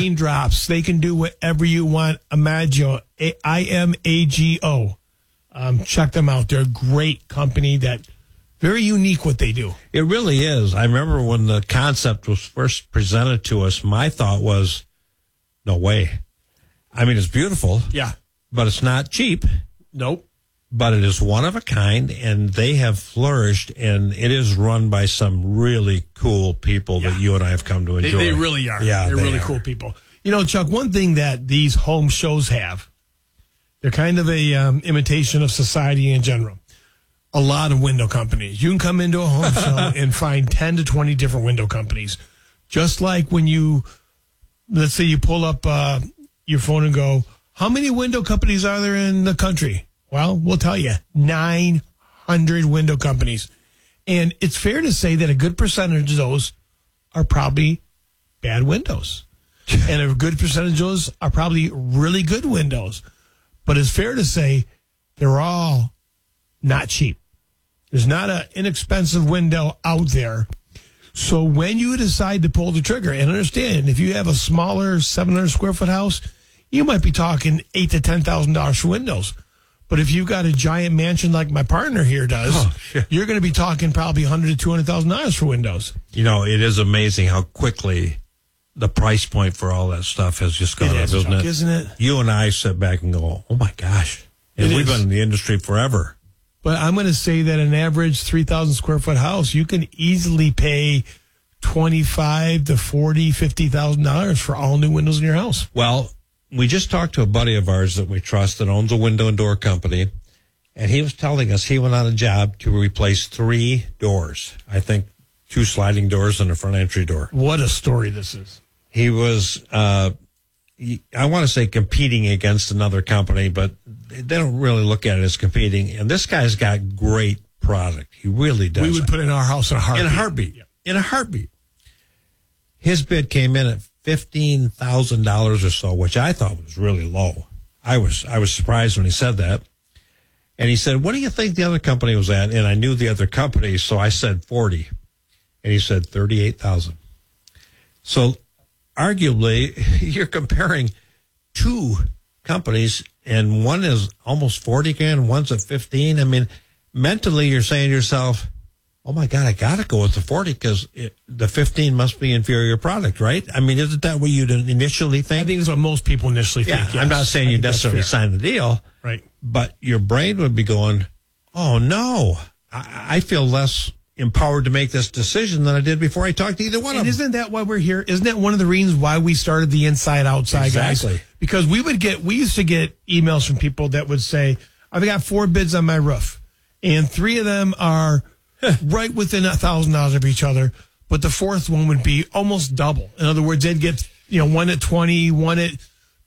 raindrops. They can do whatever you want. Imago, IMAGO. Check them out. They're a great company that very unique what they do. It really is. I remember when the concept was first presented to us, my thought was, no way. I mean, it's beautiful. Yeah. But it's not cheap. Nope. But it is one of a kind, and they have flourished, and it is run by some really cool people that you and I have come to enjoy. They really are. Yeah, they're really cool people. You know, Chuck, one thing that these home shows have, they're kind of a imitation of society in general. A lot of window companies. You can come into a home show and find 10 to 20 different window companies. Just like when you, let's say you pull up your phone and go, how many window companies are there in the country? Well, we'll tell you, 900 window companies. And it's fair to say that a good percentage of those are probably bad windows. And a good percentage of those are probably really good windows. But it's fair to say they're all not cheap. There's not an inexpensive window out there. So when you decide to pull the trigger, and understand, if you have a smaller 700 square foot house, you might be talking $8,000 to $10,000 for windows. But if you've got a giant mansion like my partner here does, you're going to be talking probably $100,000 to $200,000 for windows. You know, it is amazing how quickly the price point for all that stuff has just gone up, isn't it? You and I sit back and go, oh my gosh. And we've been in the industry forever. But I'm going to say that an average 3,000 square foot house, you can easily pay $25,000 to $40,000, $50,000 for all new windows in your house. Well, we just talked to a buddy of ours that we trust that owns a window and door company, and he was telling us he went on a job to replace 3 doors. I think 2 sliding doors and a front entry door. What a story this is. He was, I want to say competing against another company, but they don't really look at it as competing. And this guy's got great product. He really does. We would put it in our house in a heartbeat. In a heartbeat. Yeah. In a heartbeat. His bid came in at $15,000 or so, which I thought was really low. I was surprised when he said that. And he said, what do you think the other company was at? And I knew the other company, so I said 40. And he said 38,000. So arguably, you're comparing 2 companies, and one is almost 40 grand, one's at 15. I mean, mentally, you're saying to yourself, oh my God, I got to go with the 40 because the 15 must be inferior product, right? I mean, isn't that what you'd initially think? I think that's what most people initially think. Yes. I'm not saying you necessarily sign the deal, right? But your brain would be going, oh no, I feel less empowered to make this decision than I did before I talked to either one of them. Isn't that why we're here? Isn't that one of the reasons why we started the Inside Outside, exactly. guys? Because we used to get emails from people that would say, I've got 4 bids on my roof, and 3 of them are right within $1,000 of each other, but the 4th one would be almost double. In other words, they'd get, one at 20, one at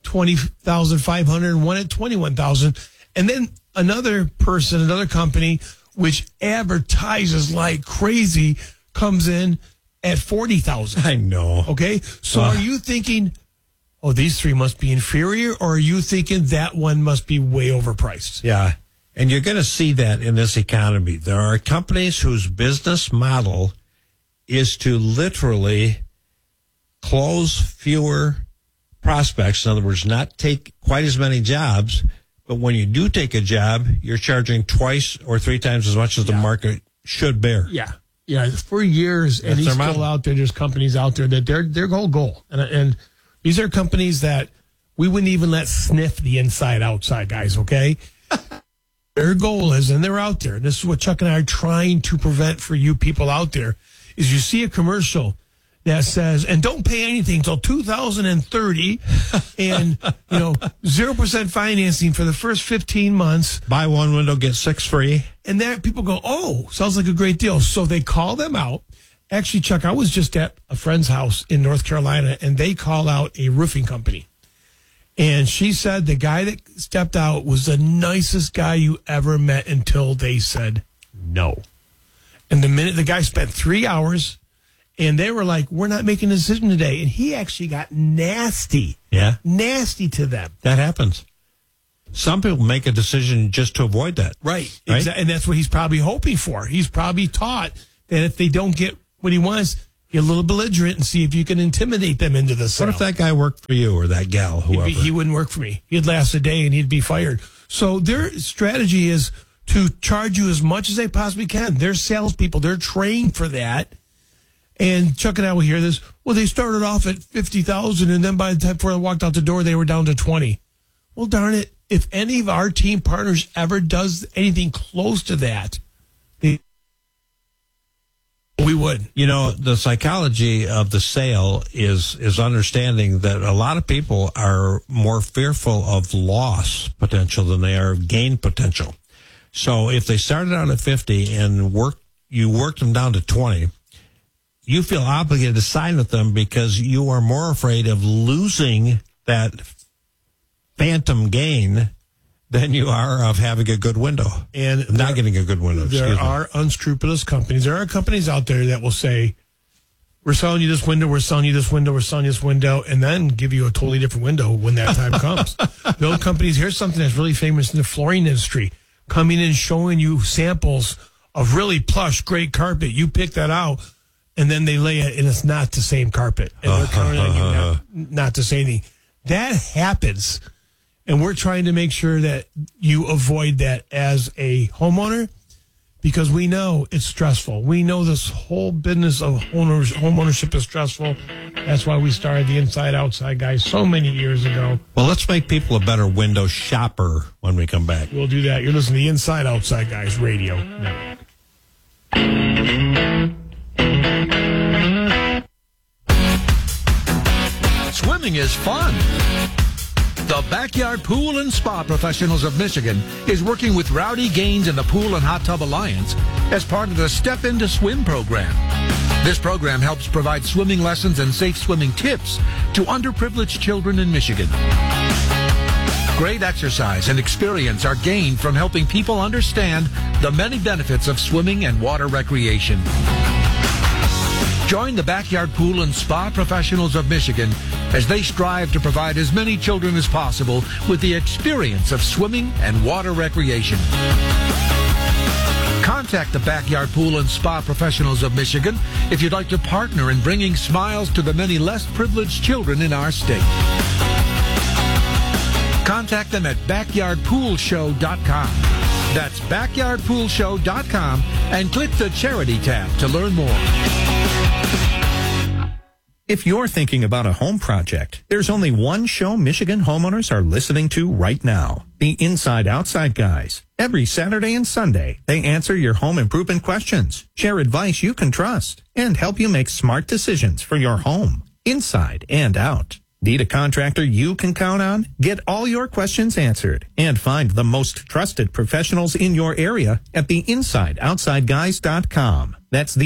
20,500, and one at 21,000. And then another company, which advertises like crazy, comes in at 40,000. I know. Okay. So are you thinking, oh, these 3 must be inferior, or are you thinking that one must be way overpriced? Yeah. And you're going to see that in this economy. There are companies whose business model is to literally close fewer prospects. In other words, not take quite as many jobs. But when you do take a job, you're charging 2 or 3 times as much as the market should bear. Yeah. Yeah. For years, and he's still out there. There's companies out there that their whole goal. And these are companies that we wouldn't even let sniff the Inside Outside, guys, okay? Their goal is, and they're out there, this is what Chuck and I are trying to prevent for you people out there, is you see a commercial that says, and don't pay anything until 2030, and 0% financing for the first 15 months. Buy 1 window, get 6 free. And there people go, oh, sounds like a great deal. So they call them out. Actually, Chuck, I was just at a friend's house in North Carolina, and they call out a roofing company. And she said the guy that stepped out was the nicest guy you ever met until they said no. And the minute the guy spent 3 hours, and they were like, we're not making a decision today. And he actually got nasty. Yeah. Nasty to them. That happens. Some people make a decision just to avoid that. Right? And that's what he's probably hoping for. He's probably taught that if they don't get what he wants, Get a little belligerent and see if you can intimidate them into the sale. What if that guy worked for you or that gal, whoever? He wouldn't work for me. He'd last a day and he'd be fired. So their strategy is to charge you as much as they possibly can. They're salespeople. They're trained for that. And Chuck and I will hear this. Well, they started off at $50,000, and then by the time before I walked out the door, they were down to $20,000. Well, darn it. If any of our team partners ever does anything close to that, we would. You know, the psychology of the sale is understanding that a lot of people are more fearful of loss potential than they are of gain potential. So if they started out at 50 and you worked them down to 20, you feel obligated to sign with them because you are more afraid of losing that phantom gain than you are of having a good window and not getting a good window. There are unscrupulous companies. There are companies out there that will say, we're selling you this window, we're selling you this window, we're selling you this window, and then give you a totally different window when that time comes. Those companies, here's something that's really famous in the flooring industry, coming in showing you samples of really plush, great carpet. You pick that out, and then they lay it, and it's not the same carpet. And they're counting on you not to say anything. That happens. And we're trying to make sure that you avoid that as a homeowner because we know it's stressful. We know this whole business of home ownership is stressful. That's why we started the Inside Outside Guys so many years ago. Well, let's make people a better window shopper when we come back. We'll do that. You're listening to the Inside Outside Guys Radio Network. Swimming is fun. The Backyard Pool and Spa Professionals of Michigan is working with Rowdy Gaines and the Pool and Hot Tub Alliance as part of the Step Into Swim program. This program helps provide swimming lessons and safe swimming tips to underprivileged children in Michigan. Great exercise and experience are gained from helping people understand the many benefits of swimming and water recreation. Join the Backyard Pool and Spa Professionals of Michigan as they strive to provide as many children as possible with the experience of swimming and water recreation. Contact the Backyard Pool and Spa Professionals of Michigan if you'd like to partner in bringing smiles to the many less privileged children in our state. Contact them at backyardpoolshow.com. That's backyardpoolshow.com and click the charity tab to learn more. If you're thinking about a home project, there's only one show Michigan homeowners are listening to right now. The Inside Outside Guys. Every Saturday and Sunday, they answer your home improvement questions, share advice you can trust, and help you make smart decisions for your home, inside and out. Need a contractor you can count on? Get all your questions answered and find the most trusted professionals in your area at theinsideoutsideguys.com. That's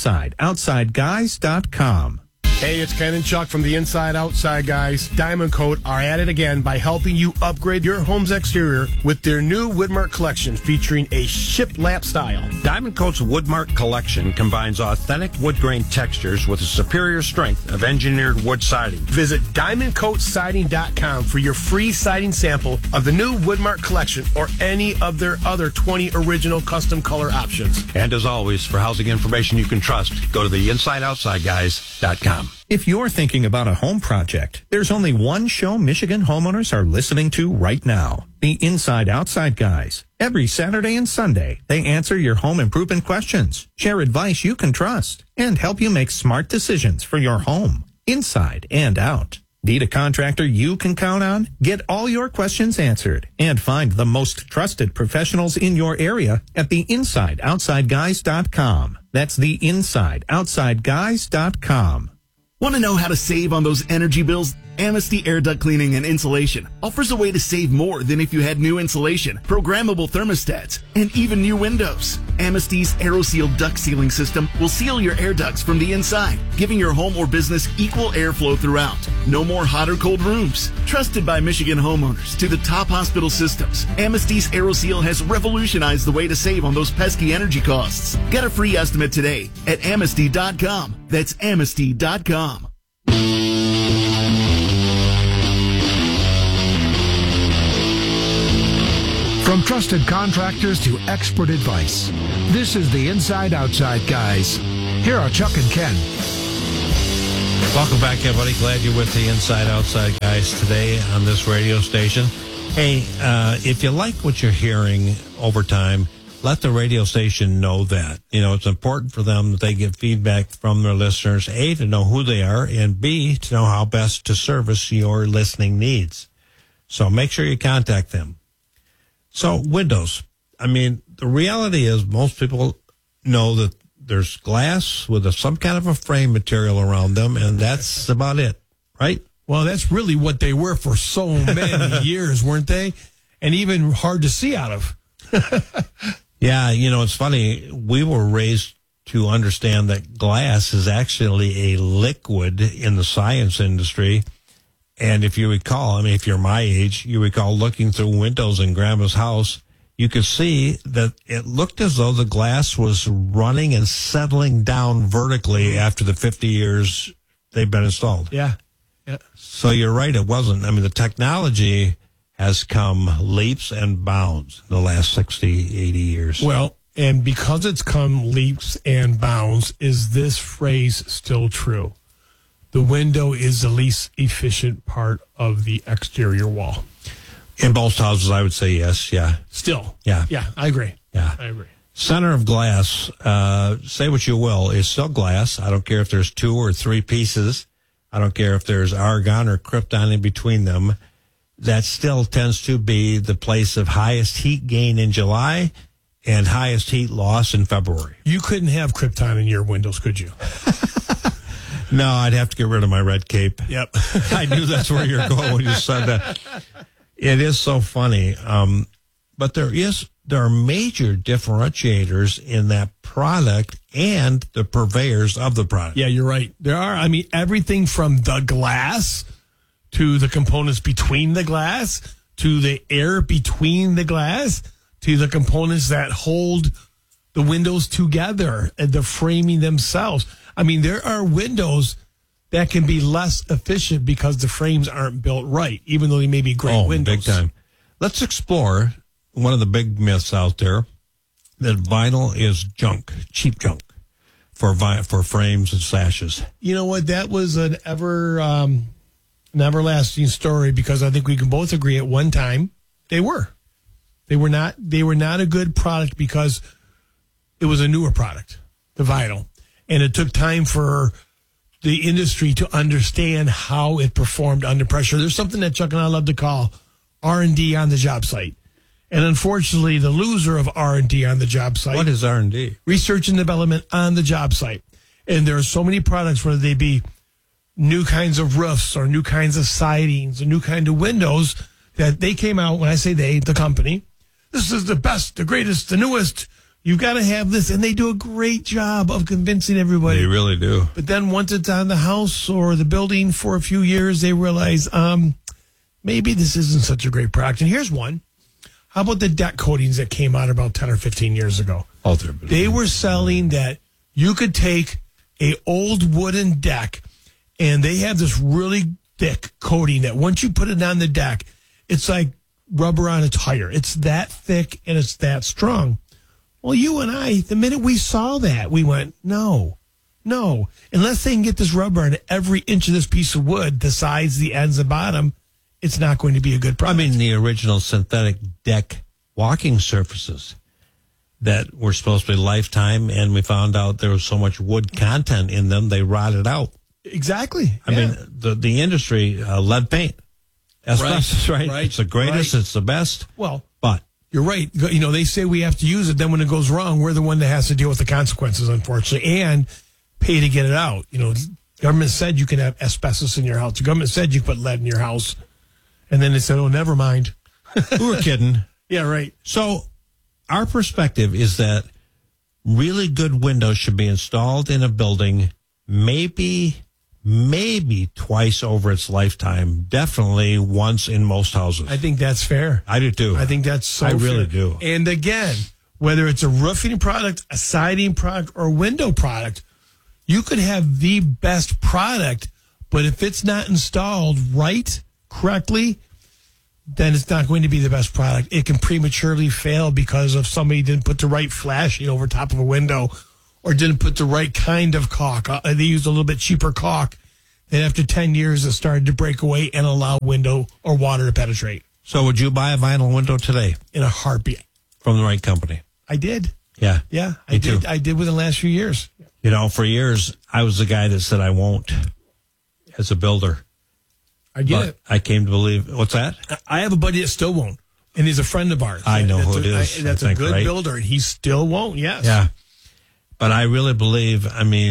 theinsideoutsideguys.com. Hey, it's Ken and Chuck from the Inside Outside Guys. Diamond Coat are at it again by helping you upgrade your home's exterior with their new Woodmark collection featuring a shiplap style. Diamond Coat's Woodmark collection combines authentic wood grain textures with a superior strength of engineered wood siding. Visit DiamondCoatSiding.com for your free siding sample of the new Woodmark collection or any of their other 20 original custom color options. And as always, for housing information you can trust, go to theinsideoutsideguys.com. If you're thinking about a home project, there's only one show Michigan homeowners are listening to right now. The Inside Outside Guys. Every Saturday and Sunday, they answer your home improvement questions, share advice you can trust, and help you make smart decisions for your home, inside and out. Need a contractor you can count on? Get all your questions answered and find the most trusted professionals in your area at theinsideoutsideguys.com. That's theinsideoutsideguys.com. Want to know how to save on those energy bills? Amnesty Air Duct Cleaning and Insulation offers a way to save more than if you had new insulation, programmable thermostats, and even new windows. Amnesty's AeroSeal duct sealing system will seal your air ducts from the inside, giving your home or business equal airflow throughout. No more hot or cold rooms. Trusted by Michigan homeowners to the top hospital systems, Amnesty's AeroSeal has revolutionized the way to save on those pesky energy costs. Get a free estimate today at Amnesty.com. That's Amnesty.com. From trusted contractors to expert advice, this is the Inside Outside Guys. Here are Chuck and Ken. Welcome back, everybody. Glad you're with the Inside Outside guys today on this radio station. Hey, if you like what you're hearing over time, let the radio station know that. You know, it's important for them that they get feedback from their listeners, A, to know who they are, and B, to know how best to service your listening needs. So make sure you contact them. So, windows. I mean, the reality is most people know that there's glass with some kind of a frame material around them, and that's about it, right? Well, that's really what they were for so many years, weren't they? And even hard to see out of. Yeah, you know, it's funny. We were raised to understand that glass is actually a liquid in the science industry. And if you recall, I mean, if you're my age, you recall looking through windows in Grandma's house, you could see that it looked as though the glass was running and settling down vertically after the 50 years they've been installed. Yeah. So you're right, it wasn't. I mean, the technology has come leaps and bounds in the last 60, 80 years. Well, and because it's come leaps and bounds, is this phrase still true? The window is the least efficient part of the exterior wall. In most houses, I would say yes, yeah. Still. Yeah. Yeah, I agree. Yeah. I agree. Center of glass, say what you will, is still glass. I don't care if there's 2 or 3 pieces. I don't care if there's argon or krypton in between them. That still tends to be the place of highest heat gain in July and highest heat loss in February. You couldn't have krypton in your windows, could you? No, I'd have to get rid of my red cape. Yep. I knew that's where you're going when you said that. It is so funny. But there are major differentiators in that product and the purveyors of the product. Yeah, you're right. There are, I mean, everything from the glass to the components between the glass to the air between the glass to the components that hold the windows together and the framing themselves. I mean, there are windows that can be less efficient because the frames aren't built right, even though they may be great windows. Big time. Let's explore one of the big myths out there, that vinyl is junk, cheap junk for frames and sashes. You know what? That was an everlasting story, because I think we can both agree at one time they were not a good product because it was a newer product, the vinyl, and it took time for the industry to understand how it performed under pressure. There's something that Chuck and I love to call R&D on the job site. And unfortunately, the loser of R&D on the job site. What is R&D? Research and development on the job site. And there are so many products, whether they be new kinds of roofs or new kinds of sidings or new kind of windows, that they came out, when I say they, the company, this is the best, the greatest, the newest. You've got to have this. And they do a great job of convincing everybody. They really do. But then once it's on the house or the building for a few years, they realize maybe this isn't such a great product. And here's one. How about the deck coatings that came out about 10 or 15 years ago? They were selling that you could take a old wooden deck, and they have this really thick coating that once you put it on the deck, it's like rubber on a tire. It's that thick and it's that strong. Well, you and I, the minute we saw that, we went, no. Unless they can get this rubber on every inch of this piece of wood, the sides, the ends, the bottom, it's not going to be a good product. I mean, the original synthetic deck walking surfaces that were supposed to be lifetime, and we found out there was so much wood content in them, they rotted out. Exactly. I mean, the industry, lead paint, asbestos, right? It's the greatest, it's the best. Well, but you're right. You know, they say we have to use it. Then when it goes wrong, we're the one that has to deal with the consequences, unfortunately, and pay to get it out. You know, government said you can have asbestos in your house. The government said you could put lead in your house. And then they said, oh, never mind. We were kidding. Yeah, right. So our perspective is that really good windows should be installed in a building maybe twice over its lifetime, definitely once in most houses. I think that's fair. I do too. I think that's so fair. I really do. And again, whether it's a roofing product, a siding product, or a window product, you could have the best product, but if it's not installed right, correctly, then it's not going to be the best product. It can prematurely fail because of somebody didn't put the right flashing over top of a window or didn't put the right kind of caulk. They used a little bit cheaper caulk And after 10 years, it started to break away and allow window or water to penetrate. So would you buy a vinyl window today In a heartbeat. from the right company? I did. Yeah. Yeah, I Me did. too. I did within the last few years. You know, for years, I was the guy that said I won't as a builder. I get But it. I came to believe, what's that? I have a buddy that still won't, and he's a friend of ours. I know That's who it is, That's I think, a good right? builder, and he still won't. Yes. Yeah. But I really believe,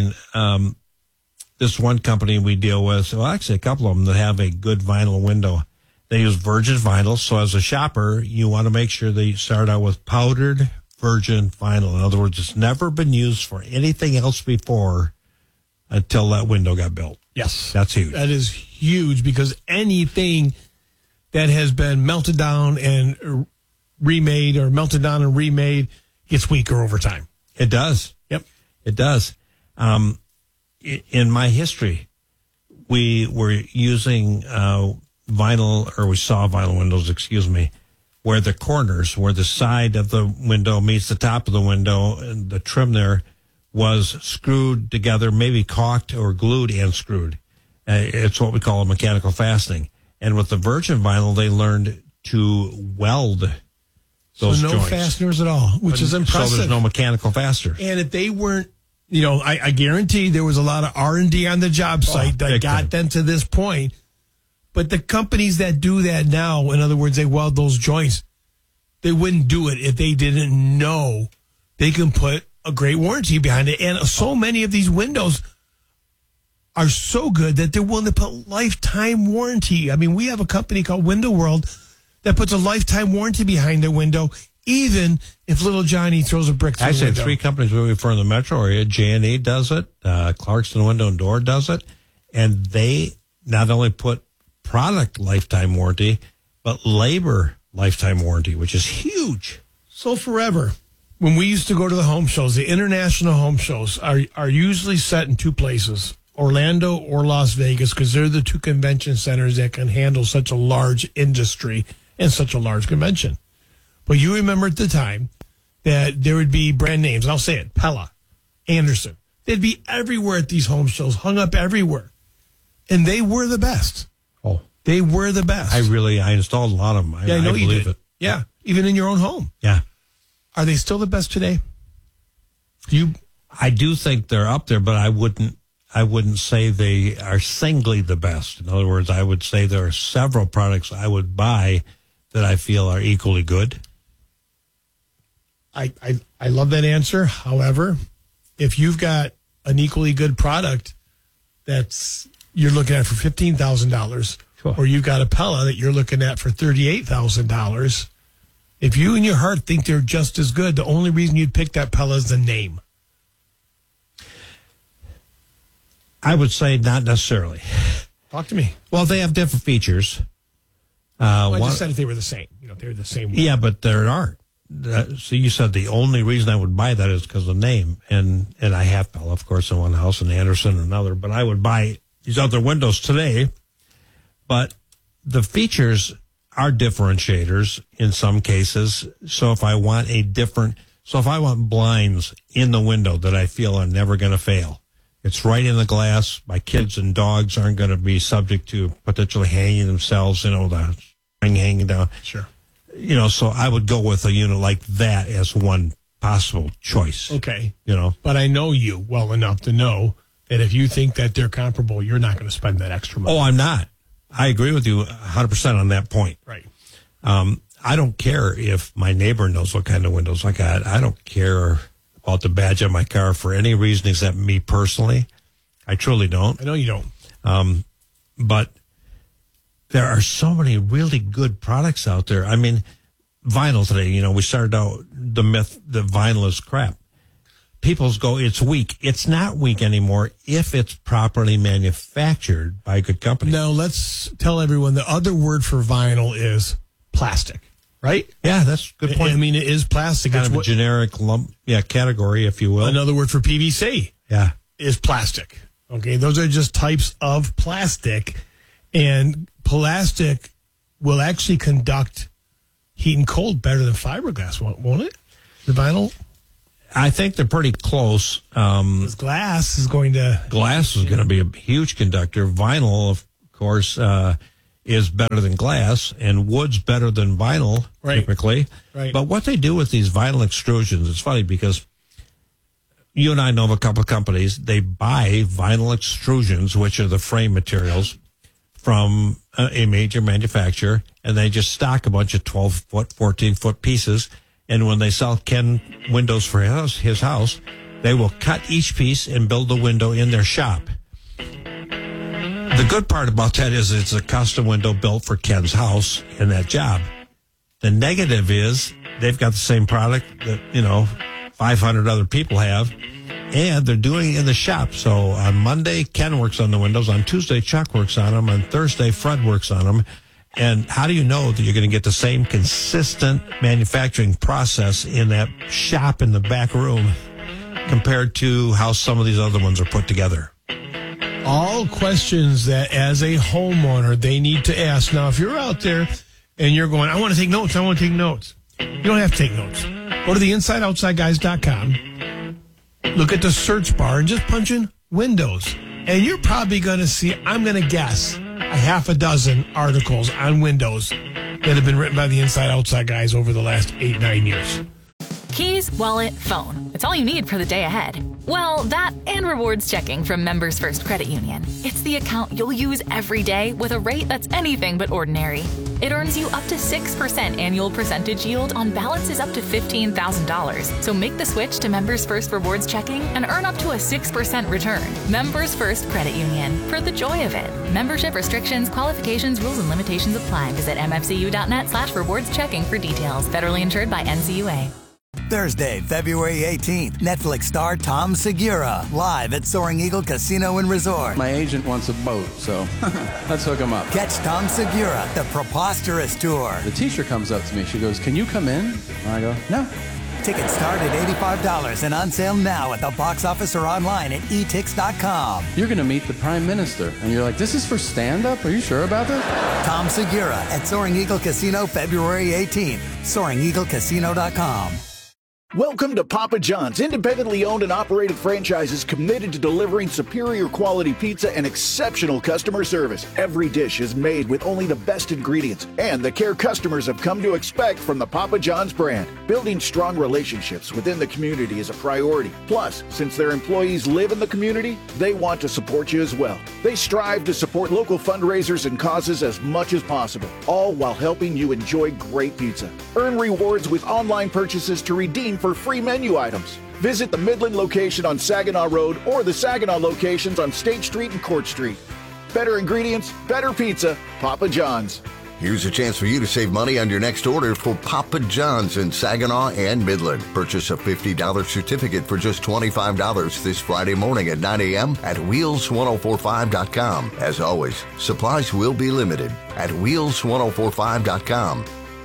this one company we deal with, well, actually a couple of them that have a good vinyl window. They use virgin vinyl. So as a shopper, you want to make sure that you start out with powdered virgin vinyl. In other words, it's never been used for anything else before until that window got built. Yes. That's huge. That is huge because anything that has been melted down and remade or melted down and remade gets weaker over time. It does. Yep. It does. In my history, we were using vinyl, or we saw vinyl windows, where the corners, where the side of the window meets the top of the window, and the trim there was screwed together, maybe caulked or glued and screwed. It's what we call a mechanical fastening. And with the virgin vinyl, they learned to weld those So no joints. fasteners at all, which is impressive. So there's no mechanical fastener. And if they weren't, I guarantee there was a lot of R&D on the job site that big got time. them to this point. But the companies that do that now, in other words, they weld those joints, they wouldn't do it if they didn't know they can put a great warranty behind it. And so many of these windows are so good that they're willing to put lifetime warranty. I mean, we have a company called Window World that puts a lifetime warranty behind their window, even if little Johnny throws a brick through the Actually, window. 3 companies we refer in the metro area. J&E does it. Clarkson Window and Door does it. And they not only put product lifetime warranty, but labor lifetime warranty, which is huge. So forever, when we used to go to the home shows, the international home shows are usually set in 2 places, Orlando or Las Vegas, because they're the 2 convention centers that can handle such a large industry and such a large convention. But you remember at the time that there would be brand names, and I'll say it, Pella, Anderson. They'd be everywhere at these home shows, hung up everywhere. And they were the best. Oh, They were the best. I installed a lot of them. Yeah, I know you believe did. it. Yeah, even in your own home. Yeah. Are they still the best today? I do think they're up there, but I wouldn't say they are singly the best. In other words, I would say there are several products I would buy that I feel are equally good. I love that answer. However, if you've got an equally good product that's you're looking at for $15,000, Sure. or you've got a Pella that you're looking at for $38,000, if you in your heart think they're just as good, the only reason you'd pick that Pella is the name. I would say not necessarily. Talk to me. Well, they have different features. Well, I one- just said if they were the same. They're the same. Yeah, but there aren't. So you said the only reason I would buy that is because of the name. And I have Pella, of course, in one house and Anderson in another. But I would buy these other windows today. But the features are differentiators in some cases. So if I want blinds in the window that I feel are never going to fail, it's right in the glass. My kids and dogs aren't going to be subject to potentially hanging themselves, the string hanging down. Sure. So I would go with a unit like that as one possible choice. Okay. You But I know you well enough to know that if you think that they're comparable, you're not going to spend that extra money. Oh, I'm not. I agree with you 100% on that point. Right. I don't care if my neighbor knows what kind of windows I got. I don't care about the badge on my car for any reason except me personally. I truly don't. I know you don't. But there are so many really good products out there. I mean, vinyl today, we started out the myth that vinyl is crap. People go, it's weak. It's not weak anymore if it's properly manufactured by a good company. Now, let's tell everyone the other word for vinyl is plastic, right? Yeah, that's a good point. I mean, it is plastic. Kind It's of a what- generic category, if you will. Another word for PVC Yeah. is plastic. Okay, those are just types of plastic. And plastic will actually conduct heat and cold better than fiberglass, won't it? The vinyl? I think they're pretty close. Glass is going to... Glass is going to be a huge conductor. Vinyl, of course, is better than glass, and wood's better than vinyl, typically. Right. But what they do with these vinyl extrusions, it's funny because you and I know of a couple of companies, they buy vinyl extrusions, which are the frame materials, from a major manufacturer, and they just stock a bunch of 12-foot, 14-foot pieces. And when they sell Ken windows for his house, they will cut each piece and build the window in their shop. The good part about that is it's a custom window built for Ken's house in that job. The negative is they've got the same product that, 500 other people have, and they're doing it in the shop. So on Monday, Ken works on the windows. On Tuesday, Chuck works on them. On Thursday, Fred works on them. And how do you know that you're going to get the same consistent manufacturing process in that shop in the back room compared to how some of these other ones are put together? All questions that as a homeowner they need to ask. Now, if you're out there and you're going, I want to take notes, you don't have to take notes. Go to the InsideOutsideGuys.com, look at the search bar and just punch in windows. And you're probably going to see, I'm going to guess, a half a dozen articles on windows that have been written by the Inside Outside Guys over the last 8-9 years. Keys, wallet, phone. It's all you need for the day ahead. Well, that and rewards checking from Members First Credit Union. It's the account you'll use every day with a rate that's anything but ordinary. It earns you up to 6% annual percentage yield on balances up to $15,000. So make the switch to Members First Rewards Checking and earn up to a 6% return. Members First Credit Union. For the joy of it. Membership restrictions, qualifications, rules, and limitations apply. Visit mfcu.net/rewards checking for details. Federally insured by NCUA. Thursday, February 18th, Netflix star Tom Segura, live at Soaring Eagle Casino and Resort. My agent wants a boat, so let's hook him up. Catch Tom Segura, the Preposterous Tour. The teacher comes up to me. She goes, "Can you come in?" And I go, "No." Tickets start at $85 and on sale now at the box office or online at etix.com. You're going to meet the Prime Minister. And you're like, this is for stand-up? Are you sure about this? Tom Segura at Soaring Eagle Casino, February 18th. SoaringEagleCasino.com. Welcome to Papa John's, independently owned and operated franchises committed to delivering superior quality pizza and exceptional customer service. Every dish is made with only the best ingredients and the care customers have come to expect from the Papa John's brand. Building strong relationships within the community is a priority. Plus, since their employees live in the community, they want to support you as well. They strive to support local fundraisers and causes as much as possible, all while helping you enjoy great pizza. Earn rewards with online purchases to redeem for free menu items. Visit the Midland location on Saginaw Road or the Saginaw locations on State Street and Court Street. Better ingredients, better pizza, Papa John's. Here's a chance for you to save money on your next order for Papa John's in Saginaw and Midland. Purchase a $50 certificate for just $25 this Friday morning at 9 a.m. at Wheels1045.com. As always, supplies will be limited at Wheels1045.com.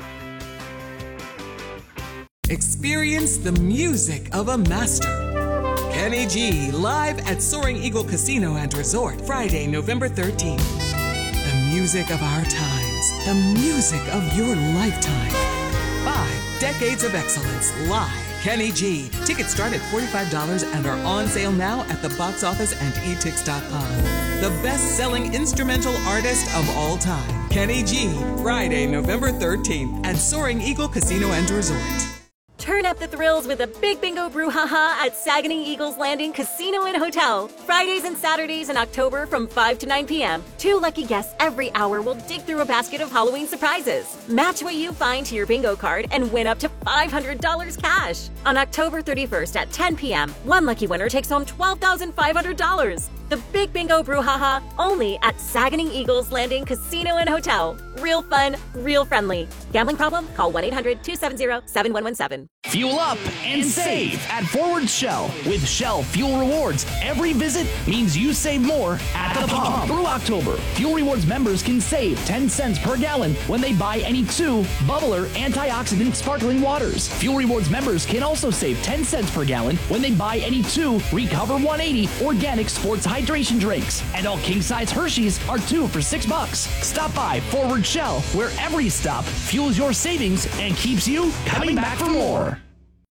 Experience the music of a master. Kenny G live at Soaring Eagle Casino and Resort, Friday, November 13th. The music of our times, the music of your lifetime. 5 decades of excellence live. Kenny G. Tickets start at $45 and are on sale now at the box office and etix.com. The best-selling instrumental artist of all time, Kenny G. Friday, November 13th at Soaring Eagle Casino and Resort. Turn up the thrills with a big bingo brouhaha at Saguenay Eagles Landing Casino and Hotel. Fridays and Saturdays in October from 5 to 9 p.m. 2 lucky guests every hour will dig through a basket of Halloween surprises. Match what you find to your bingo card and win up to $500 cash. On October 31st at 10 p.m., one lucky winner takes home $12,500. The Big Bingo Brouhaha, only at Saguenay Eagles Landing Casino and Hotel. Real fun, real friendly. Gambling problem? Call 1-800-270-7117. Fuel up and save at Forward Shell. With Shell Fuel Rewards, every visit means you save more at the pump. Through October, Fuel Rewards members can save 10 cents per gallon when they buy any 2 Bubbler antioxidant sparkling waters. Fuel Rewards members can also save 10 cents per gallon when they buy any 2 Recover 180 organic sports hydration drinks. And all king-size Hershey's are 2 for $6. Stop by Forward Shell, where every stop fuels your savings and keeps you coming back for more.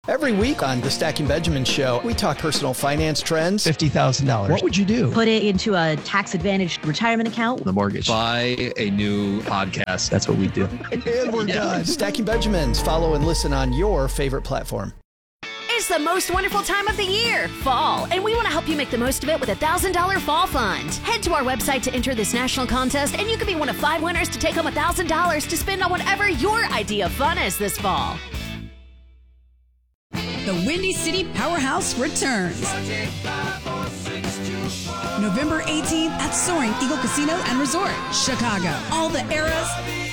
Every week on the Stacking Benjamin Show, we talk personal finance trends. $50,000. What would you do? Put it into a tax-advantaged retirement account. The mortgage. Buy a new podcast. That's what we do. And we're done. Stacking Benjamins. Follow and listen on your favorite platform. It's the most wonderful time of the year, fall, and we want to help you make the most of it with a $1,000 fall fund. Head to our website to enter this national contest, and you could be one of 5 winners to take home $1,000 to spend on whatever your idea of fun is this fall. The Windy City Powerhouse returns. November 18th at Soaring Eagle Casino and Resort, Chicago. All the eras,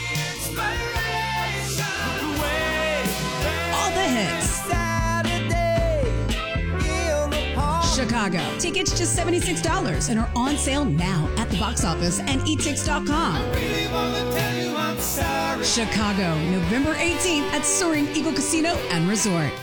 all the hits. Chicago. Tickets just $76 and are on sale now at the box office and etix.com. Chicago, November 18th at Soaring Eagle Casino and Resort.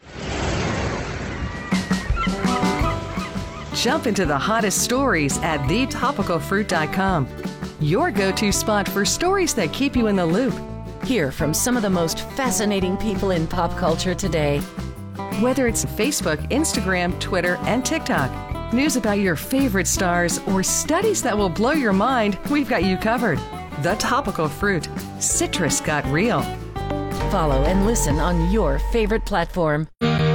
Jump into the hottest stories at thetopicalfruit.com. Your go-to spot for stories that keep you in the loop. Hear from some of the most fascinating people in pop culture today. Whether it's Facebook, Instagram, Twitter, and TikTok, news about your favorite stars, or studies that will blow your mind, we've got you covered. The Topical Fruit. Citrus got real. Follow and listen on your favorite platform.